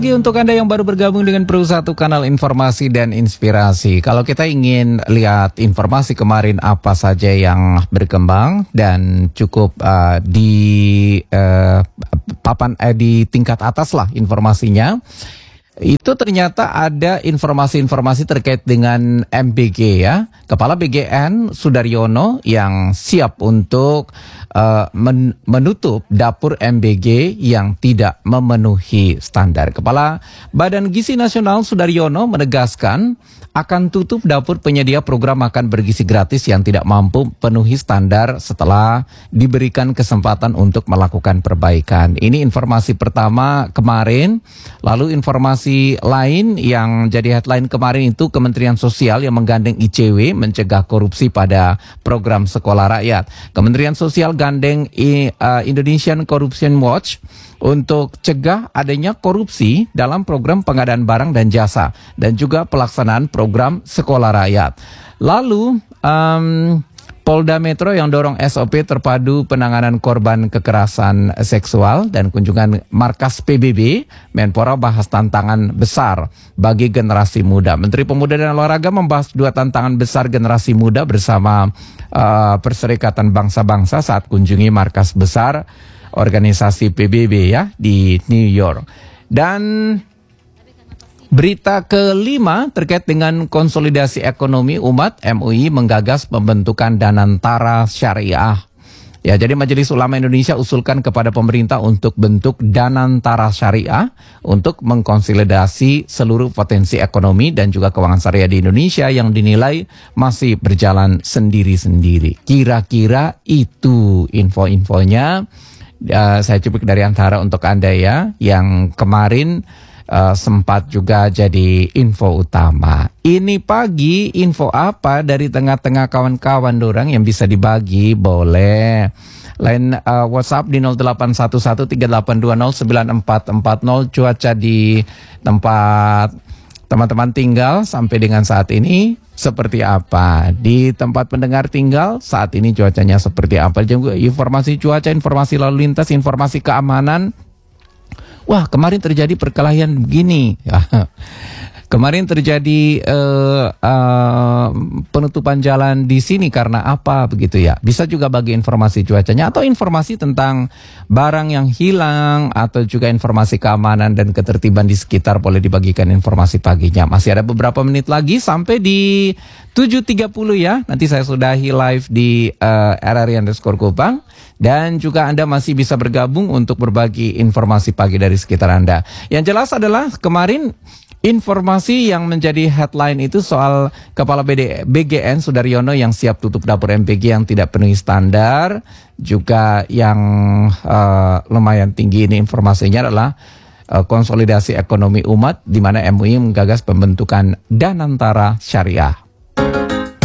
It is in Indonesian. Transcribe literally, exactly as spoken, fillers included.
Lagi untuk Anda yang baru bergabung dengan Pro satu Kanal Informasi dan Inspirasi. Kalau kita ingin lihat informasi kemarin apa saja yang berkembang dan cukup uh, di uh, papan eh, di tingkat atas lah informasinya. Itu ternyata ada informasi-informasi terkait dengan M B G ya. Kepala B G N Sudaryono yang siap untuk uh, men menutup dapur M B G yang tidak memenuhi standar. Kepala Badan Gizi Nasional Sudaryono menegaskan akan tutup dapur penyedia program makan bergizi gratis yang tidak mampu penuhi standar setelah diberikan kesempatan untuk melakukan perbaikan. Ini informasi pertama kemarin. Lalu informasi lain yang jadi headline kemarin itu Kementerian Sosial yang menggandeng I C W mencegah korupsi pada program sekolah rakyat. Kementerian Sosial gandeng I, uh, Indonesian Corruption Watch untuk cegah adanya korupsi dalam program pengadaan barang dan jasa dan juga pelaksanaan program sekolah rakyat. Lalu um, Polda Metro yang dorong S O P terpadu penanganan korban kekerasan seksual dan kunjungan markas P B B, Menpora bahas tantangan besar bagi generasi muda. Menteri Pemuda dan Olahraga membahas dua tantangan besar generasi muda bersama uh, Perserikatan Bangsa-Bangsa saat kunjungi markas besar organisasi P B B ya di New York. Dan berita kelima terkait dengan konsolidasi ekonomi umat, M U I menggagas pembentukan Danantara Syariah. Ya, jadi Majelis Ulama Indonesia usulkan kepada pemerintah untuk bentuk Danantara Syariah untuk mengkonsolidasi seluruh potensi ekonomi dan juga keuangan syariah di Indonesia yang dinilai masih berjalan sendiri-sendiri. Kira-kira itu info-infonya. Uh, saya cuplik dari antara untuk Anda ya, yang kemarin uh, sempat juga jadi info utama. Ini pagi info apa dari tengah-tengah kawan-kawan dorang yang bisa dibagi? Boleh. Lain uh, WhatsApp di nol delapan satu satu tiga delapan dua nol sembilan empat empat nol. Cuaca di tempat teman-teman tinggal sampai dengan saat ini seperti apa? Di tempat pendengar tinggal saat ini cuacanya seperti apa? Juga informasi cuaca, informasi lalu lintas, informasi keamanan. Wah, kemarin terjadi perkelahian begini. Kemarin terjadi uh, uh, penutupan jalan di sini karena apa begitu ya. Bisa juga bagi informasi cuacanya atau informasi tentang barang yang hilang atau juga informasi keamanan dan ketertiban di sekitar boleh dibagikan informasi paginya. Masih ada beberapa menit lagi sampai di tujuh tiga puluh ya. Nanti saya sudahi live di uh, R R I underscore Kupang. Dan juga Anda masih bisa bergabung untuk berbagi informasi pagi dari sekitar Anda. Yang jelas adalah kemarin informasi yang menjadi headline itu soal Kepala B G N Sudaryono yang siap tutup dapur M B G yang tidak penuhi standar. Juga yang uh, lumayan tinggi ini informasinya adalah uh, konsolidasi ekonomi umat di mana M U I menggagas pembentukan Danantara Syariah.